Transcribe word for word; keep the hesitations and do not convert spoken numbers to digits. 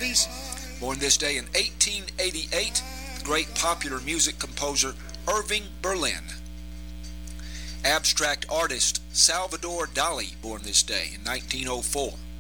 seventies. Born this day in eighteen eighty-eight, the great popular music composer Irving Berlin. Abstract artist Salvador Dali, born this day in nineteen oh four.